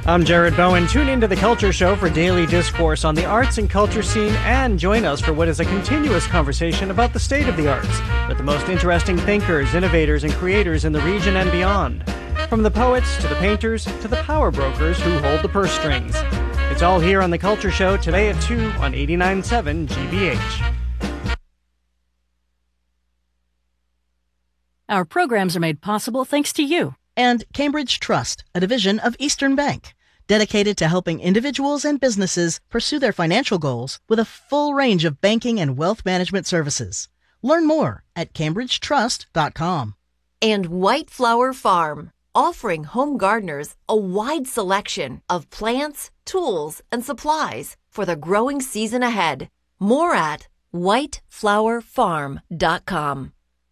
I'm Jared Bowen. Tune into The Culture Show for daily discourse on the arts and culture scene, and join us for what is a continuous conversation about the state of the arts with the most interesting thinkers, innovators, and creators in the region and beyond. From the poets to the painters to the power brokers who hold the purse strings. It's all here on The Culture Show today at 2 on 89.7 GBH. Our programs are made possible thanks to you. And Cambridge Trust, a division of Eastern Bank, dedicated to helping individuals and businesses pursue their financial goals with a full range of banking and wealth management services. Learn more at cambridgetrust.com. And White Flower Farm, offering home gardeners a wide selection of plants, tools, and supplies for the growing season ahead. More at whiteflowerfarm.com.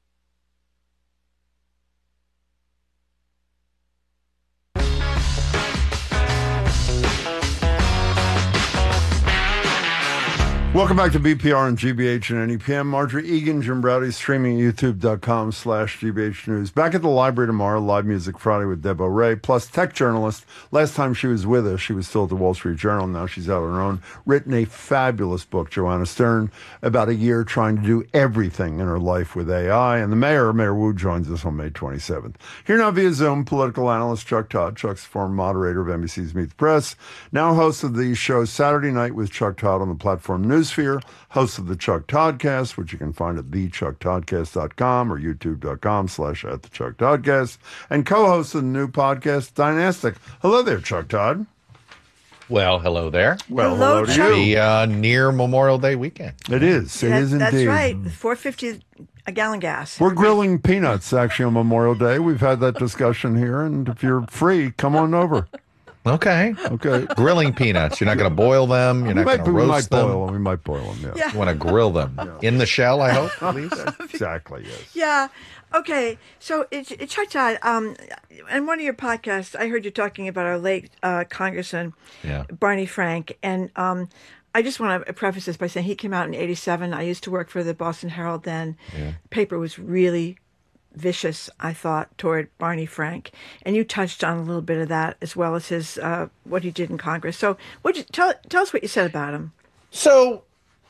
Welcome back to BPR and GBH and NEPM. Marjorie Egan, Jim Browdy, streaming at youtube.com/GBH News. Back at the library tomorrow, Live Music Friday with Deb O'Reilly, plus tech journalist. Last time she was with us, she was still at the Wall Street Journal. Now she's out on her own. Written a fabulous book, Joanna Stern, about a year trying to do everything in her life with AI. And the mayor, Mayor Wu, joins us on May 27th. Here now via Zoom, political analyst Chuck Todd. Chuck's the former moderator of NBC's Meet the Press, now host of the show Saturday Night with Chuck Todd on the platform Newsfear, host of the Chuck Toddcast, which you can find at thechucktoddcast.com or youtube.com/@thechucktoddcast, and co-host of the new podcast, Dynastic. Hello there, Chuck Todd. Well, hello there. Well, hello to you. The near Memorial Day weekend. It is. It is indeed. That's right. $4.50 a gallon gas. We're grilling peanuts, actually, on Memorial Day. We've had that discussion here, and if you're free, come on over. Okay. Grilling peanuts. You're not going to boil them. You're not going to roast them. We might boil them, yeah. You want to grill them. In the shell, I hope, at least. Exactly, yes. Yeah. Okay. So, Chuck Todd, in one of your podcasts, I heard you talking about our late Congressman, Barney Frank. And I just want to preface this by saying he came out in 1987. I used to work for the Boston Herald then. Yeah. The paper was really vicious, I thought, toward Barney Frank, and you touched on a little bit of that as well as his what he did in Congress. So, tell us what you said about him. So,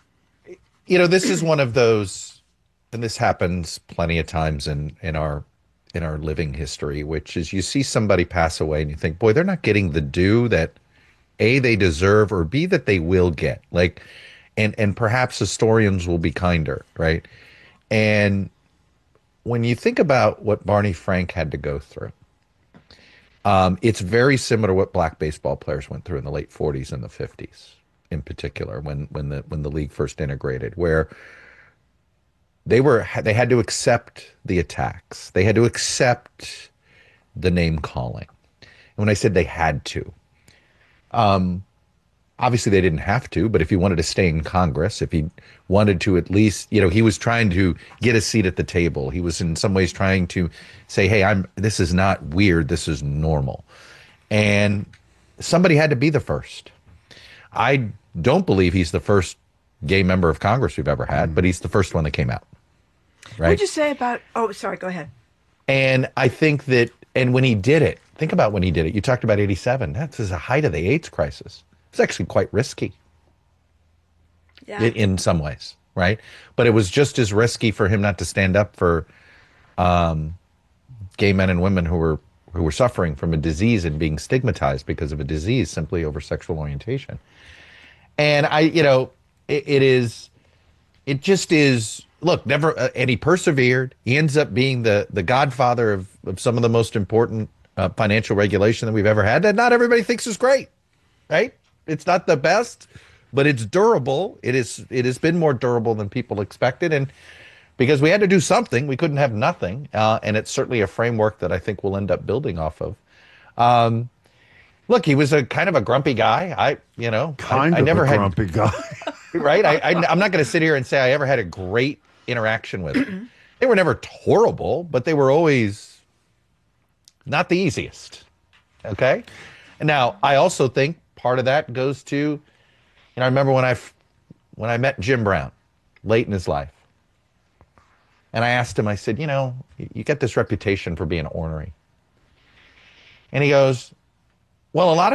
this is one of those, and this happens plenty of times in our living history, which is you see somebody pass away and you think, boy, they're not getting the due that A, they deserve, or B, that they will get. Like, and perhaps historians will be kinder, right? And when you think about what Barney Frank had to go through, it's very similar to what black baseball players went through in the late 40s and the 50s, in particular, when the league first integrated, where they had to accept the attacks, they had to accept the name calling. And when I said they had to, obviously they didn't have to, but if he wanted to stay in Congress, if he wanted to at least, he was trying to get a seat at the table. He was in some ways trying to say, hey, this is not weird, this is normal. And somebody had to be the first. I don't believe he's the first gay member of Congress we've ever had, but he's the first one that came out. Right? What'd you say about, sorry, go ahead. And I think that, and when he did it, think about when he did it. You talked about 87. That's the height of the AIDS crisis. It's actually quite risky in some ways, right? But it was just as risky for him not to stand up for gay men and women who were suffering from a disease and being stigmatized because of a disease simply over sexual orientation. And it just is, look, never, and he persevered. He ends up being the godfather of some of the most important financial regulation that we've ever had that not everybody thinks is great, right? It's not the best, but it's durable. It has been more durable than people expected. And because we had to do something, we couldn't have nothing. And it's certainly a framework that I think we'll end up building off of. Look, he was a kind of a grumpy guy. I never had a grumpy guy. Right? I'm not going to sit here and say I ever had a great interaction with him. They were never horrible, but they were always not the easiest. Okay? And now, I also think part of that goes to, I remember when I met Jim Brown late in his life, and I asked him, I said, you get this reputation for being ornery. And he goes, well, a lot of